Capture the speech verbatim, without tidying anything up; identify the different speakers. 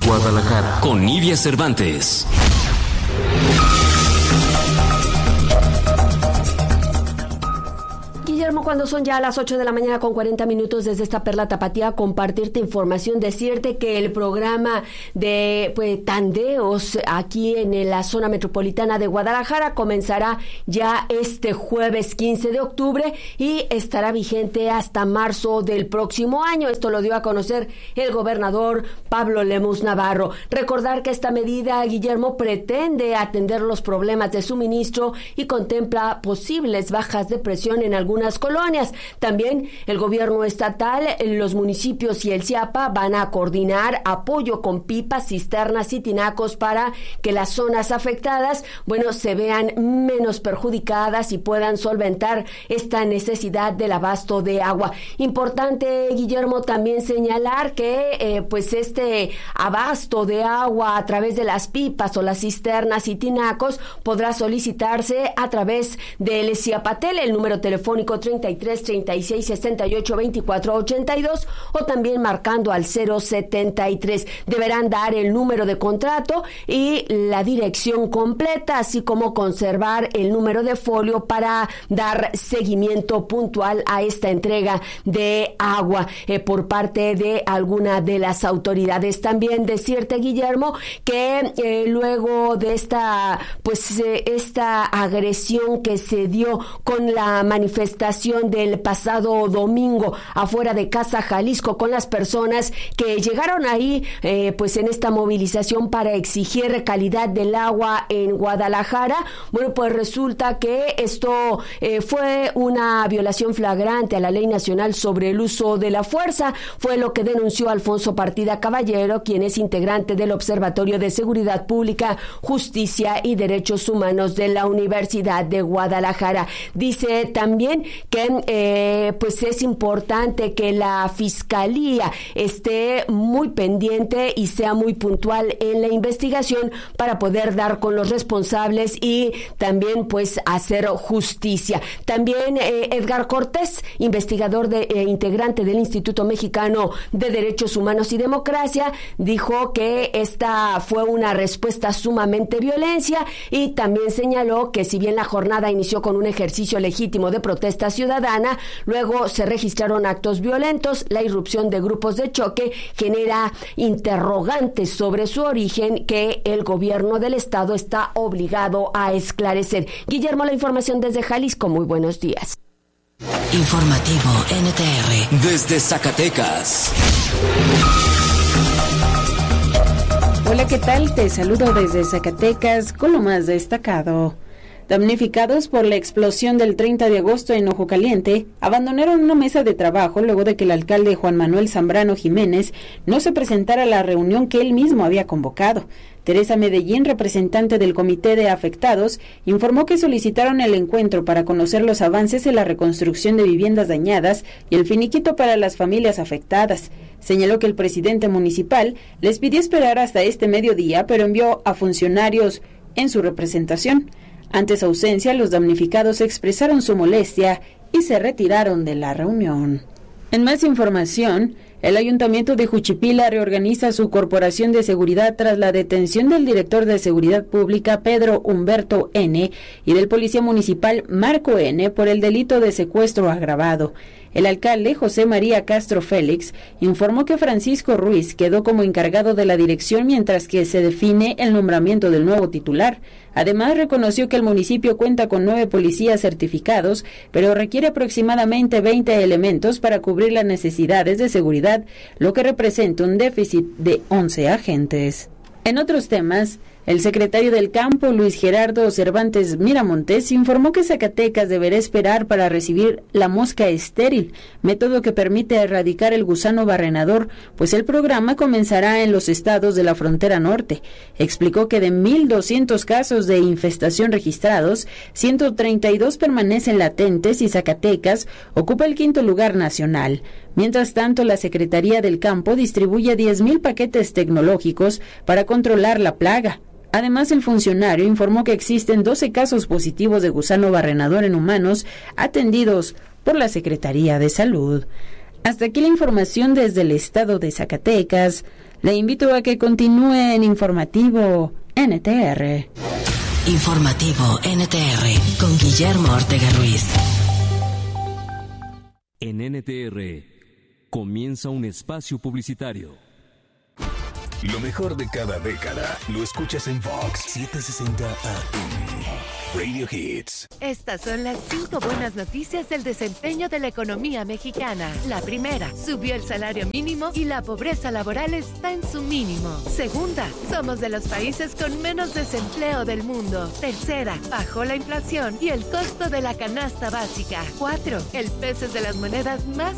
Speaker 1: Guadalajara,
Speaker 2: con Nidia Cervantes.
Speaker 3: Guillermo, cuando son ya las ocho de la mañana con cuarenta minutos desde esta Perla Tapatía, compartirte información, decirte que el programa de pues, tandeos aquí en la zona metropolitana de Guadalajara comenzará ya este jueves quince de octubre y estará vigente hasta marzo del próximo año. Esto lo dio a conocer el gobernador Pablo Lemus Navarro. Recordar que esta medida, Guillermo, pretende atender los problemas de suministro y contempla posibles bajas de presión en algunas colonias. También el gobierno estatal, los municipios y el CIAPA van a coordinar apoyo con pipas, cisternas y tinacos para que las zonas afectadas, bueno, se vean menos perjudicadas y puedan solventar esta necesidad del abasto de agua. Importante, Guillermo, también señalar que eh, pues este abasto de agua a través de las pipas o las cisternas y tinacos podrá solicitarse a través del CIAPATEL, el número telefónico treinta y tres, treinta y seis, sesenta y ocho, veinticuatro, ochenta y dos, o también marcando al cero setenta y tres. Deberán dar el número de contrato y la dirección completa, así como conservar el número de folio para dar seguimiento puntual a esta entrega de agua eh, por parte de alguna de las autoridades. También decirte, Guillermo, que eh, luego de esta pues eh, esta agresión que se dio con la manifestación del pasado domingo afuera de Casa Jalisco con las personas que llegaron ahí eh, pues en esta movilización para exigir calidad del agua en Guadalajara, bueno, pues resulta que esto eh, fue una violación flagrante a la Ley Nacional sobre el Uso de la Fuerza. Fue lo que denunció Alfonso Partida Caballero, quien es integrante del Observatorio de Seguridad Pública, Justicia y Derechos Humanos de la Universidad de Guadalajara. Dice también que eh, pues es importante que la Fiscalía esté muy pendiente y sea muy puntual en la investigación para poder dar con los responsables y también pues hacer justicia. También eh, Edgar Cortés, investigador de, eh, integrante del Instituto Mexicano de Derechos Humanos y Democracia, dijo que esta fue una respuesta sumamente violencia y también señaló que si bien la jornada inició con un ejercicio legítimo de protesta ciudadana, luego se registraron actos violentos. La irrupción de grupos de choque genera interrogantes sobre su origen que el gobierno del estado está obligado a esclarecer. Guillermo, la información desde Jalisco. Muy buenos días.
Speaker 4: Informativo N T R.
Speaker 2: Desde Zacatecas.
Speaker 5: Hola, ¿qué tal? Te saludo desde Zacatecas con lo más destacado. Damnificados por la explosión del treinta de agosto en Ojo Caliente, abandonaron una mesa de trabajo luego de que el alcalde Juan Manuel Zambrano Jiménez no se presentara a la reunión que él mismo había convocado. Teresa Medellín, representante del Comité de Afectados, informó que solicitaron el encuentro para conocer los avances en la reconstrucción de viviendas dañadas y el finiquito para las familias afectadas. Señaló que el presidente municipal les pidió esperar hasta este mediodía, pero envió a funcionarios en su representación. Ante su ausencia, los damnificados expresaron su molestia y se retiraron de la reunión. En más información, el Ayuntamiento de Juchipila reorganiza su corporación de seguridad tras la detención del director de Seguridad Pública Pedro Humberto N. y del policía municipal Marco N. por el delito de secuestro agravado. El alcalde José María Castro Félix informó que Francisco Ruiz quedó como encargado de la dirección mientras que se define el nombramiento del nuevo titular. Además, reconoció que el municipio cuenta con nueve policías certificados, pero requiere aproximadamente veinte elementos para cubrir las necesidades de seguridad, lo que representa un déficit de once agentes. En otros temas, el secretario del Campo, Luis Gerardo Cervantes Miramontes, informó que Zacatecas deberá esperar para recibir la mosca estéril, método que permite erradicar el gusano barrenador, pues el programa comenzará en los estados de la frontera norte. Explicó que de mil doscientos casos de infestación registrados, ciento treinta y dos permanecen latentes y Zacatecas ocupa el quinto lugar nacional. Mientras tanto, la Secretaría del Campo distribuye diez mil paquetes tecnológicos para controlar la plaga. Además, el funcionario informó que existen doce casos positivos de gusano barrenador en humanos atendidos por la Secretaría de Salud. Hasta aquí la información desde el estado de Zacatecas. Le invito a que continúe en Informativo N T R.
Speaker 4: Informativo N T R con Guillermo Ortega Ruiz.
Speaker 2: En N T R comienza un espacio publicitario.
Speaker 1: Lo mejor de cada década lo escuchas en Vox setecientos sesenta A M. Radio Hits.
Speaker 6: Estas son las cinco buenas noticias del desempeño de la economía mexicana. La primera, subió el salario mínimo y la pobreza laboral está en su mínimo. Segunda, somos de los países con menos desempleo del mundo. Tercera, bajó la inflación y el costo de la canasta básica. Cuatro, el peso es de las monedas más